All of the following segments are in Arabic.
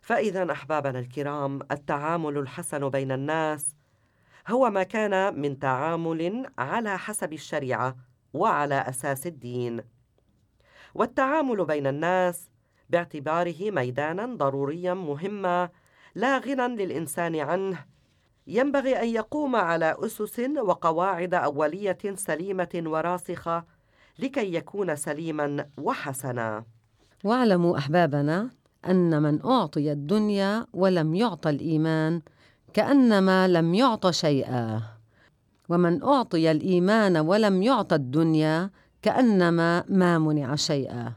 فإذا أحبابنا الكرام، التعامل الحسن بين الناس هو ما كان من تعامل على حسب الشريعة وعلى أساس الدين. والتعامل بين الناس باعتباره ميدانا ضروريا مهما لا غنى للإنسان عنه، ينبغي أن يقوم على أسس وقواعد أولية سليمة وراسخة لكي يكون سليما وحسنا. واعلموا أحبابنا أن من أعطي الدنيا ولم يعطى الإيمان كأنما لم يعط شيئا، ومن أعطي الإيمان ولم يعطى الدنيا كأنما ما منع شيئا.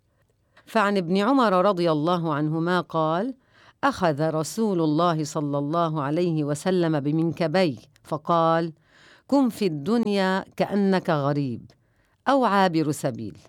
فعن ابن عمر رضي الله عنهما قال: أخذ رسول الله صلى الله عليه وسلم بمنكبي فقال: كن في الدنيا كأنك غريب أو عابر سبيل.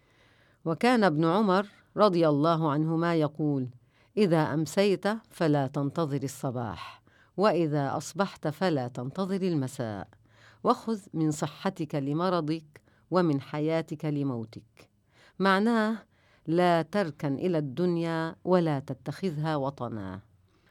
وكان ابن عمر رضي الله عنهما يقول: إذا أمسيت فلا تنتظر الصباح، وإذا أصبحت فلا تنتظر المساء، وخذ من صحتك لمرضك ومن حياتك لموتك. معناه لا تركن إلى الدنيا ولا تتخذها وطنا،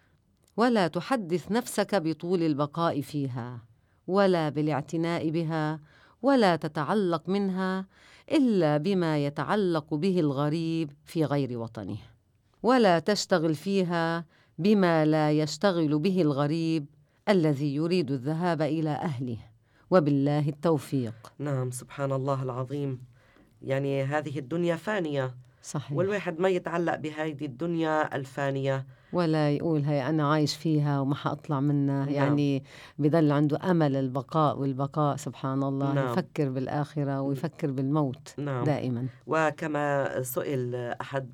ولا تحدث نفسك بطول البقاء فيها ولا بالاعتناء بها، ولا تتعلق منها إلا بما يتعلق به الغريب في غير وطنه، ولا تشتغل فيها بما لا يشتغل به الغريب الذي يريد الذهاب إلى أهله. وبالله التوفيق. نعم، سبحان الله العظيم. يعني هذه الدنيا فانية، صحيح. والواحد ما يتعلق بهذه الدنيا الفانية، ولا يقول هي أنا عايش فيها وما حأطلع منها. نعم. يعني بضل عنده أمل البقاء والبقاء، سبحان الله. نعم. يفكر بالآخرة ويفكر بالموت. نعم. دائما. وكما سئل أحد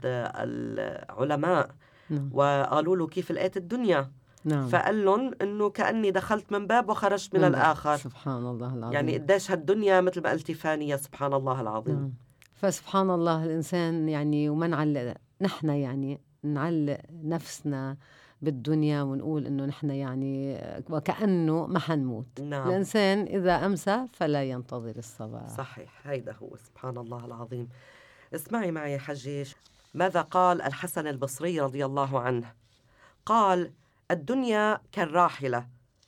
العلماء نعم. وقالوا له كيف لقيت الدنيا؟ نعم. فقال لهم إنه كأني دخلت من باب وخرجت من الآخر. سبحان الله العظيم. يعني قديش هالدنيا مثل ما قلتي فانية، سبحان الله العظيم. نعم. فسبحان الله الإنسان يعني، وما نعلق نحن يعني نعلق نفسنا بالدنيا ونقول إنه نحن يعني وكأنه ما حنموت. نعم. الإنسان إذا أمسى فلا ينتظر الصباح. صحيح، هيدا هو سبحان الله العظيم. اسمعي معي يا حجيش ماذا قال الحسن البصري رضي الله عنه. قال: الدنيا كالراحلة،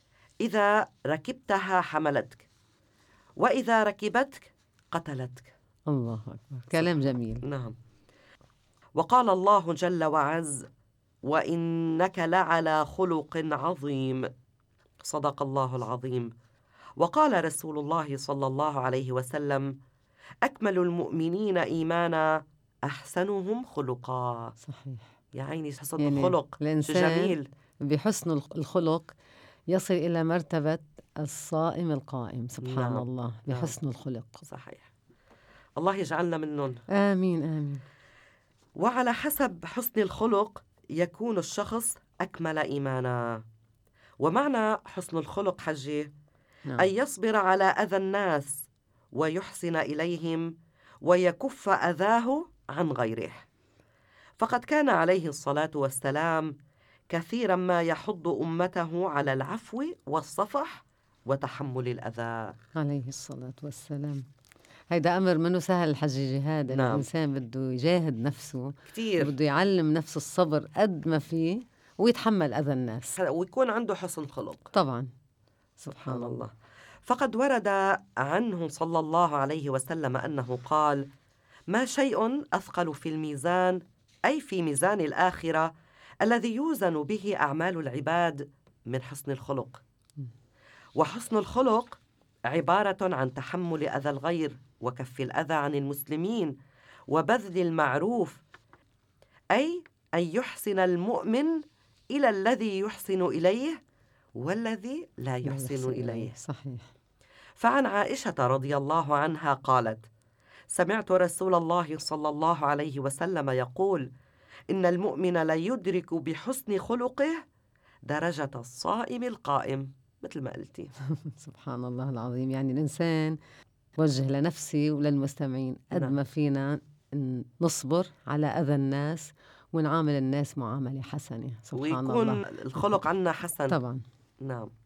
إذا ركبتها حملتك، وإذا ركبتك قتلتك. الله أكبر، كلام جميل. نعم. وقال الله جل وعز: وإنك لعلى خلق عظيم. صدق الله العظيم. وقال رسول الله صلى الله عليه وسلم: أكمل المؤمنين إيمانا أحسنهم خلقا. صحيح. يا عيني، حسن يعني الخلق جميل. بحسن الخلق يصل إلى مرتبة الصائم القائم. سبحان نعم. الله. بحسن الخلق. صحيح. الله يجعلنا منهم. آمين آمين. وعلى حسب حسن الخلق يكون الشخص أكمل إيمانا. ومعنى حسن الخلق حجي نعم. أن يصبر على أذى الناس ويحسن إليهم ويكف أذاه عن غيره. فقد كان عليه الصلاة والسلام كثيرا ما يحض أمته على العفو والصفح وتحمل الأذى عليه الصلاة والسلام. هيدا أمر منه سهل الحجي جهاد. نعم. الإنسان بده يجاهد نفسه كتير، بده يعلم نفسه الصبر قد ما فيه ويتحمل أذى الناس، ويكون عنده حسن خلق. طبعا. سبحان الله. فقد ورد عنه صلى الله عليه وسلم أنه قال: ما شيء أثقل في الميزان، أي في ميزان الآخرة الذي يوزن به أعمال العباد، من حسن الخلق. وحسن الخلق عبارة عن تحمل أذى الغير وكف الأذى عن المسلمين وبذل المعروف، أي أن يحسن المؤمن إلى الذي يحسن إليه والذي لا يحسن إليه. صحيح. فعن عائشة رضي الله عنها قالت: سمعت رسول الله صلى الله عليه وسلم يقول: إن المؤمن لا يدرك بحسن خلقه درجة الصائم القائم. مثل ما قلتي. سبحان الله العظيم. يعني الإنسان وجه لنفسي وللمستمعين قد ما فينا نصبر على أذى الناس ونعامل الناس معاملة حسنة. سبحان الله. ويكون الخلق عنا حسن. طبعا. نعم.